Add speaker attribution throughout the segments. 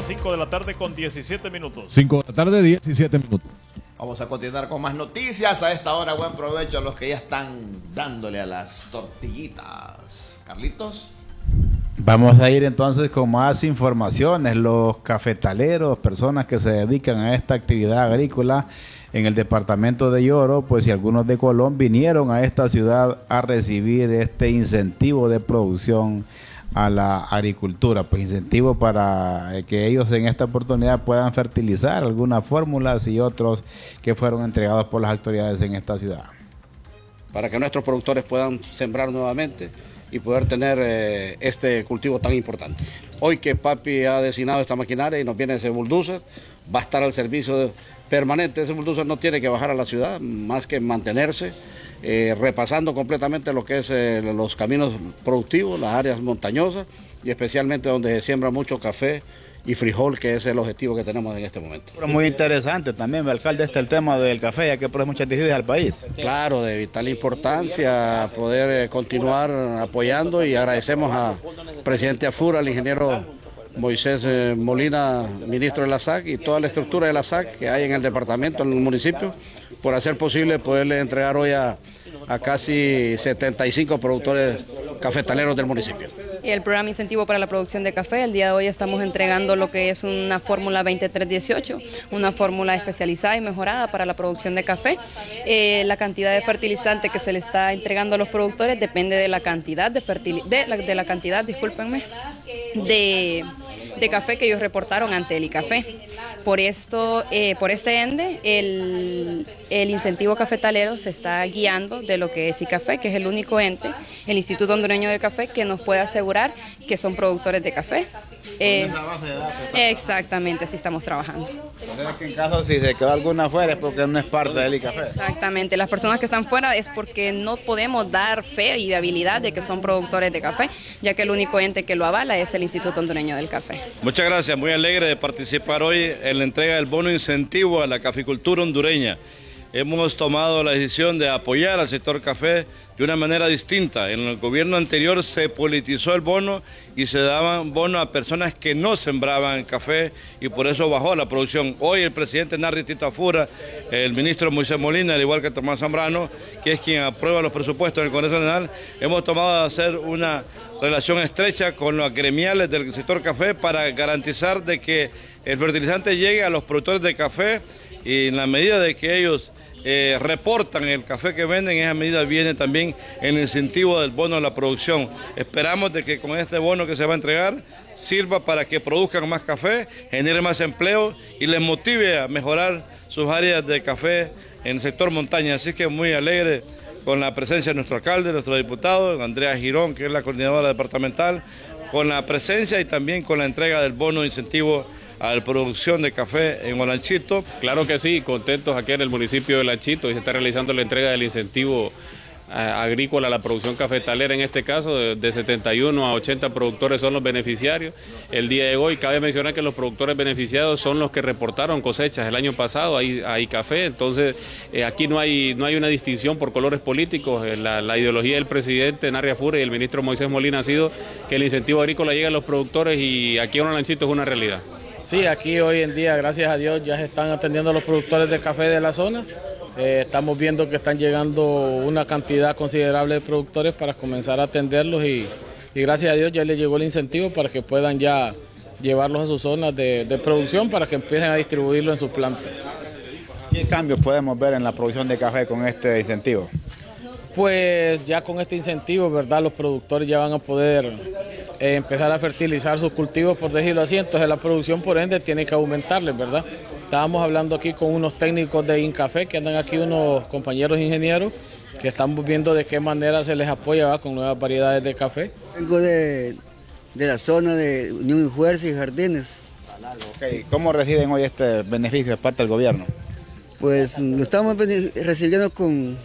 Speaker 1: las 5 de la tarde con 17 minutos.
Speaker 2: 5 de la tarde, 17 minutos.
Speaker 3: Vamos a continuar con más noticias. A esta hora, buen provecho a los que ya están dándole a las tortillitas. Carlitos.
Speaker 4: Vamos a ir entonces con más informaciones. Los cafetaleros, personas que se dedican a esta actividad agrícola en el departamento de Yoro, pues y algunos de Colón vinieron a esta ciudad a recibir este incentivo de producción a la agricultura, pues incentivo para que ellos en esta oportunidad puedan fertilizar algunas fórmulas y otros que fueron entregados por las autoridades en esta ciudad.
Speaker 5: Para que nuestros productores puedan sembrar nuevamente y poder tener este cultivo tan importante. Hoy que Papi ha designado esta maquinaria y nos viene ese bulldozer, va a estar al servicio permanente. Ese bulldozer no tiene que bajar a la ciudad, más que mantenerse, repasando completamente lo que es los caminos productivos, las áreas montañosas y especialmente donde se siembra mucho café y frijol, que es el objetivo que tenemos en este momento.
Speaker 4: Pero muy interesante también, alcalde, el tema del café, ya que produce muchas divisas al país.
Speaker 5: Claro, de vital importancia poder continuar apoyando, y agradecemos al presidente AFUR, al ingeniero Moisés Molina, ministro de la SAC, y toda la estructura de la SAC que hay en el departamento, en el municipio, por hacer posible poderle entregar hoy a casi 75 productores cafetaleros del municipio.
Speaker 6: Y el programa incentivo para la producción de café, el día de hoy estamos entregando lo que es una fórmula 2318, una fórmula especializada y mejorada para la producción de café. La cantidad de fertilizante que se le está entregando a los productores depende de la cantidad de café que ellos reportaron ante el ICAFE. Por este ende, el incentivo cafetalero se está guiando de lo que es ICAFE, que es el único ente, el Instituto Hondureño del Café, que nos puede asegurar que son productores de café. Exactamente, así estamos trabajando.
Speaker 4: Que en caso si se quedó alguna fuera es porque no es parte del ICAFE.
Speaker 6: Exactamente, las personas que están fuera es porque no podemos dar fe y habilidad de que son productores de café, ya que el único ente que lo avala es el Instituto Hondureño del Café.
Speaker 7: Muchas gracias, muy alegre de participar hoy en la entrega del bono incentivo a la caficultura hondureña. Hemos tomado la decisión de apoyar al sector café de una manera distinta. En el gobierno anterior se politizó el bono y se daban bonos a personas que no sembraban café y por eso bajó la producción. Hoy el presidente Narri Tito Afura, el ministro Moisés Molina, al igual que Tomás Zambrano, que es quien aprueba los presupuestos en el Congreso Nacional, hemos tomado de hacer una relación estrecha con los gremiales del sector café para garantizar de que el fertilizante llegue a los productores de café, y en la medida de que ellos reportan el café que venden, en esa medida viene también el incentivo del bono a la producción. Esperamos de que con este bono que se va a entregar sirva para que produzcan más café, genere más empleo y les motive a mejorar sus áreas de café en el sector montaña. Así que muy alegre con la presencia de nuestro alcalde, nuestro diputado, Andrea Girón, que es la coordinadora departamental, con la presencia y también con la entrega del bono de incentivo a la producción de café en Olanchito.
Speaker 8: Claro que sí, contentos aquí en el municipio de Olanchito, y se está realizando la entrega del incentivo agrícola a la producción cafetalera. En este caso de 71 a 80 productores son los beneficiarios. El día de hoy cabe mencionar que los productores beneficiados son los que reportaron cosechas el año pasado, hay café, entonces aquí no hay una distinción por colores políticos. La ideología del presidente Narri Afura y el ministro Moisés Molina ha sido que el incentivo agrícola llegue a los productores, y aquí en Olanchito es una realidad.
Speaker 9: Sí, aquí hoy en día, gracias a Dios, ya se están atendiendo a los productores de café de la zona. Estamos viendo que están llegando una cantidad considerable de productores para comenzar a atenderlos, y gracias a Dios ya les llegó el incentivo para que puedan ya llevarlos a sus zonas de producción para que empiecen a distribuirlo en sus plantas.
Speaker 4: ¿Qué cambios podemos ver en la producción de café con este incentivo?
Speaker 9: Pues ya con este incentivo, ¿verdad? Los productores ya van a poder empezar a fertilizar sus cultivos, por decirlo así, entonces la producción por ende tiene que aumentarles, ¿verdad? Estábamos hablando aquí con unos técnicos de Incafé, que andan aquí unos compañeros ingenieros, que estamos viendo de qué manera se les apoya, ¿verdad?, con nuevas variedades de café.
Speaker 10: Vengo de la zona de Unión y Fuerza y Jardines.
Speaker 4: Okay. ¿Cómo reciben hoy este beneficio de parte del gobierno?
Speaker 10: Pues lo estamos recibiendo con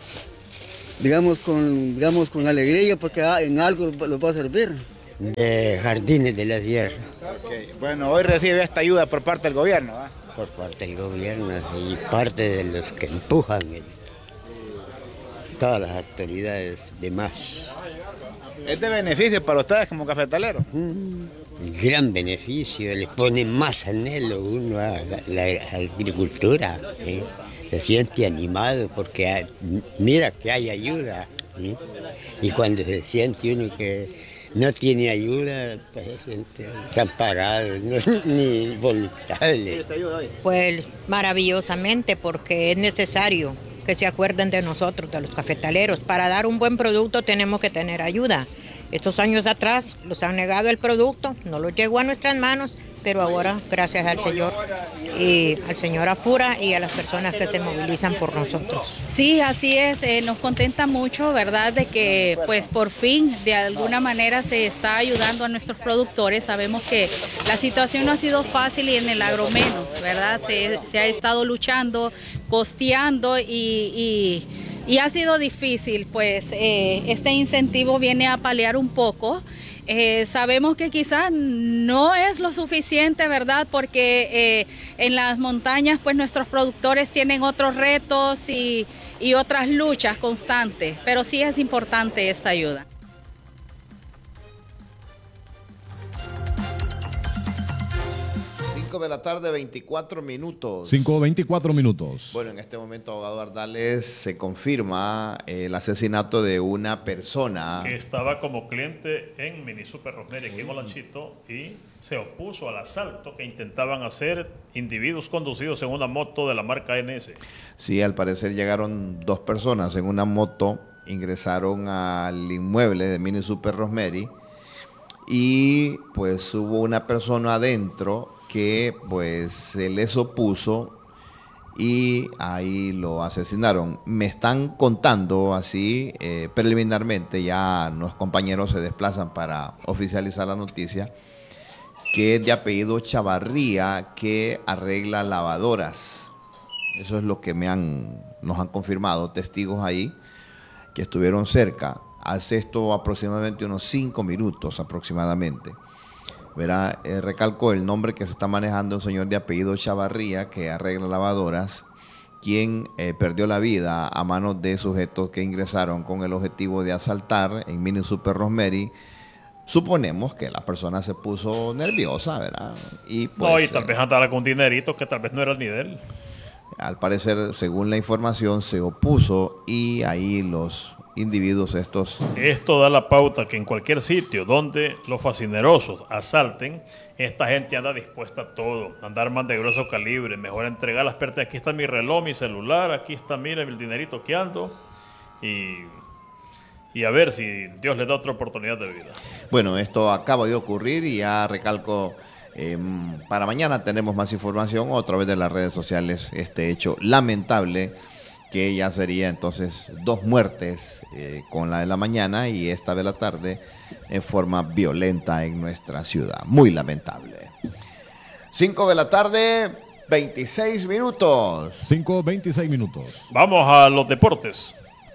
Speaker 10: alegría, porque en algo los va a servir.
Speaker 11: Jardines de la Sierra.
Speaker 4: Okay. Bueno, hoy recibe esta ayuda por parte del gobierno, ¿eh?
Speaker 11: Por parte del gobierno y parte de los que empujan todas las autoridades demás.
Speaker 4: ¿Es de beneficio para ustedes como cafetaleros?
Speaker 11: Gran beneficio, le pone más anhelo uno a la agricultura. Se siente animado porque mira que hay ayuda. Y cuando se siente uno que no tiene ayuda, pues se siente desamparado, ni vulnerable.
Speaker 12: Pues maravillosamente, porque es necesario que se acuerden de nosotros, de los cafetaleros. Para dar un buen producto tenemos que tener ayuda. Estos años atrás los han negado el producto, no lo llegó a nuestras manos, pero ahora, gracias al Señor y al señor Afura y a las personas que se movilizan por nosotros.
Speaker 13: Sí, así es, nos contenta mucho, ¿verdad?, de que pues por fin de alguna manera se está ayudando a nuestros productores. Sabemos que la situación no ha sido fácil y en el agro menos, ¿verdad? Se ha estado luchando, costeando y ha sido difícil, pues este incentivo viene a paliar un poco. Sabemos que quizás no es lo suficiente, ¿verdad? Porque en las montañas pues nuestros productores tienen otros retos y otras luchas constantes, pero sí es importante esta ayuda.
Speaker 3: 5 de la tarde, 24 minutos.
Speaker 2: 5:24 minutos.
Speaker 3: Bueno, en este momento, abogado Ardales, se confirma el asesinato de una persona
Speaker 1: que estaba como cliente en Mini Super Rosemary aquí en Olanchito y se opuso al asalto que intentaban hacer individuos conducidos en una moto de la marca NS.
Speaker 3: Sí, al parecer llegaron dos personas en una moto, ingresaron al inmueble de Mini Super Rosemary y pues hubo una persona adentro que pues se les opuso y ahí lo asesinaron. Me están contando así preliminarmente, ya los compañeros se desplazan para oficializar la noticia, que es de apellido Chavarría, que arregla lavadoras. Eso es lo que nos han confirmado testigos ahí que estuvieron cerca. Hace esto aproximadamente unos 5 minutos aproximadamente. Verá, recalco el nombre que se está manejando, un señor de apellido Chavarría, que arregla lavadoras, quien perdió la vida a manos de sujetos que ingresaron con el objetivo de asaltar en Mini Super Rosemary. Suponemos que la persona se puso nerviosa, ¿verdad? Y pues,
Speaker 1: no, y tal vez andaba con dineritos que tal vez no era ni de él.
Speaker 3: Al parecer, según la información, se opuso y ahí los individuos estos...
Speaker 1: Esto da la pauta que en cualquier sitio donde los fascinerosos asalten, esta gente anda dispuesta a todo, andar más de grueso calibre, mejor entregar las pertenencias. Aquí está mi reloj, mi celular, aquí está, mira, el dinerito que ando y a ver si Dios le da otra oportunidad de vida.
Speaker 3: Bueno, esto acaba de ocurrir y ya recalco, para mañana tenemos más información a través de las redes sociales, este hecho lamentable, que ya sería entonces 2 muertes con la de la mañana y esta de la tarde en forma violenta en nuestra ciudad. Muy lamentable. 5 de la tarde, 26 minutos.
Speaker 2: 5:26 minutos.
Speaker 1: Vamos a los deportes.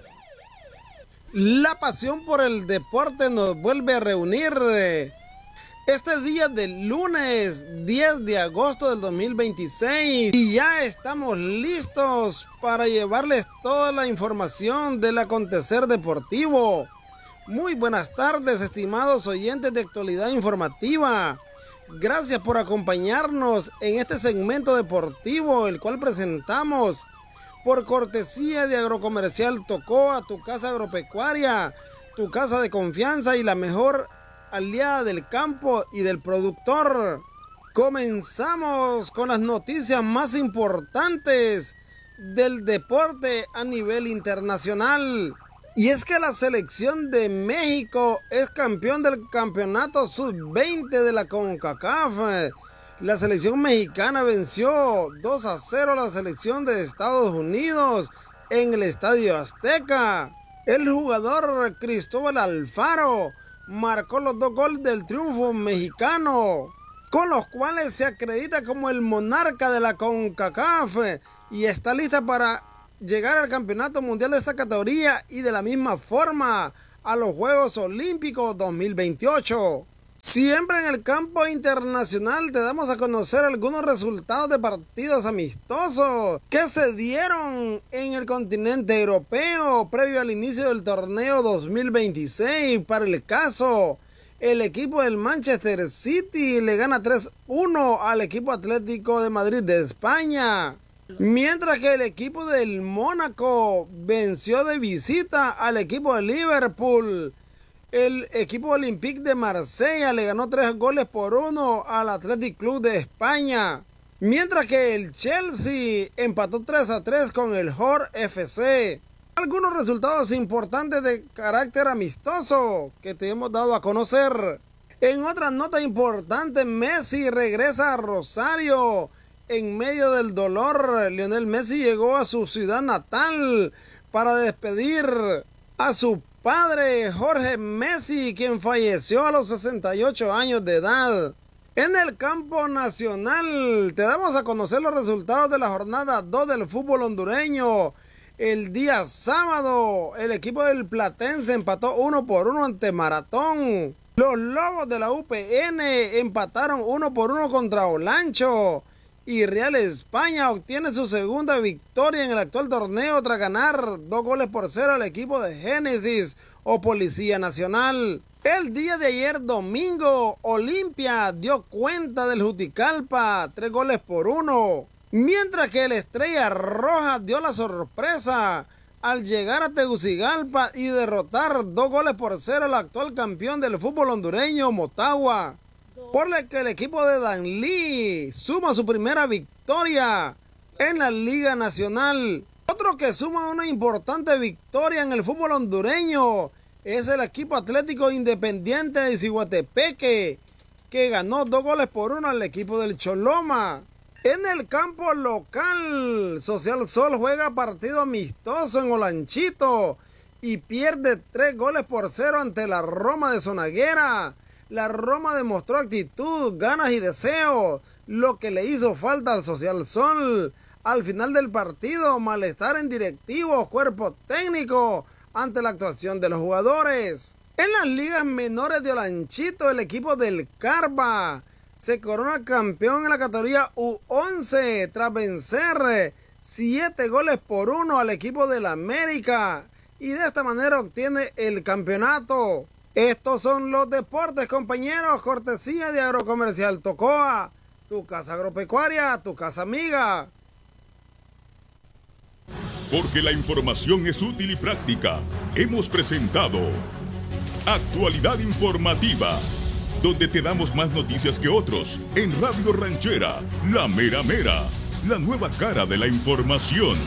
Speaker 14: La pasión por el deporte nos vuelve a reunir este día del lunes 10 de agosto del 2026 y ya estamos listos para llevarles toda la información del acontecer deportivo. Muy buenas tardes, estimados oyentes de Actualidad Informativa. Gracias por acompañarnos en este segmento deportivo, el cual presentamos por cortesía de Agrocomercial Tocoa, tu casa agropecuaria, tu casa de confianza y la mejor aliada del campo y del productor. Comenzamos con las noticias más importantes del deporte a nivel internacional. Y es que la selección de México es campeón del campeonato sub-20 de la CONCACAF. La selección mexicana venció 2-0 a la selección de Estados Unidos en el Estadio Azteca. El jugador Cristóbal Alfaro marcó los 2 goles del triunfo mexicano, con los cuales se acredita como el monarca de la CONCACAF y está lista para llegar al campeonato mundial de esta categoría y de la misma forma a los Juegos Olímpicos 2028. Siempre en el campo internacional te damos a conocer algunos resultados de partidos amistosos que se dieron en el continente europeo previo al inicio del torneo 2026. Para el caso, el equipo del Manchester City le gana 3-1 al equipo Atlético de Madrid de España, mientras que el equipo del Mónaco venció de visita al equipo de Liverpool. El equipo Olympique de Marsella le ganó 3-1 al Athletic Club de España, mientras que el Chelsea empató 3-3 con el Hor FC. Algunos resultados importantes de carácter amistoso que te hemos dado a conocer. En otra nota importante, Messi regresa a Rosario. En medio del dolor, Lionel Messi llegó a su ciudad natal para despedir a su padre, Jorge Messi, quien falleció a los 68 años de edad. En el campo nacional te damos a conocer los resultados de la jornada 2 del fútbol hondureño. El día sábado, el equipo del Platense empató 1-1 ante Maratón. Los Lobos de la UPN empataron 1-1 contra Olancho. Y Real España obtiene su segunda victoria en el actual torneo tras ganar 2-0 al equipo de Génesis o Policía Nacional. El día de ayer domingo, Olimpia dio cuenta del Juticalpa 3-1, mientras que el Estrella Roja dio la sorpresa al llegar a Tegucigalpa y derrotar 2-0 al actual campeón del fútbol hondureño, Motagua, por lo que el equipo de Danlí suma su primera victoria en la Liga Nacional. Otro que suma una importante victoria en el fútbol hondureño es el equipo Atlético Independiente de Ciguatepeque, que ganó 2-1 al equipo del Choloma. En el campo local, Social Sol juega partido amistoso en Olanchito y pierde 3-0 ante la Roma de Zonaguera. La Roma demostró actitud, ganas y deseo, lo que le hizo falta al Social Sol. Al final del partido, malestar en directivos, cuerpo técnico, ante la actuación de los jugadores. En las ligas menores de Olanchito, el equipo del Carva se corona campeón en la categoría U11 tras vencer 7-1 al equipo del América y de esta manera obtiene el campeonato. Estos son los deportes, compañeros, cortesía de Agrocomercial Tocoa, tu casa agropecuaria, tu casa amiga.
Speaker 15: Porque la información es útil y práctica, hemos presentado Actualidad Informativa, donde te damos más noticias que otros, en Radio Ranchera, la mera mera, la nueva cara de la información.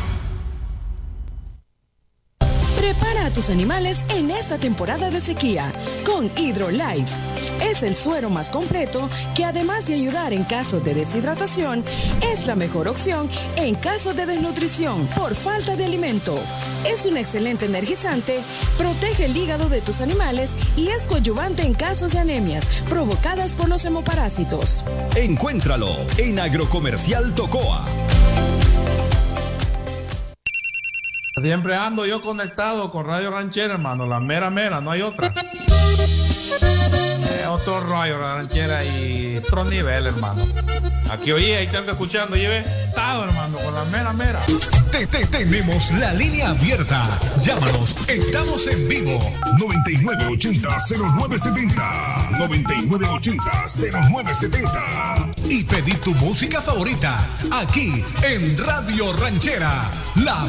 Speaker 16: Prepara a tus animales en esta temporada de sequía con HydroLife. Es el suero más completo que, además de ayudar en caso de deshidratación, es la mejor opción en caso de desnutrición por falta de alimento. Es un excelente energizante, protege el hígado de tus animales y es coadyuvante en casos de anemias provocadas por los hemoparásitos.
Speaker 17: Encuéntralo en Agrocomercial Tocoa.
Speaker 18: Siempre ando yo conectado con Radio Ranchera, hermano, la mera mera, no hay otra. Otro rollo, la ranchera y otro nivel, hermano. Aquí oye, ahí tengo que escuchando, lleve estado, hermano, con la mera mera.
Speaker 17: Tenemos la línea abierta. Llámanos, estamos en vivo. 9980-0970. 9980-0970. Y pedí tu música favorita aquí en Radio Ranchera, la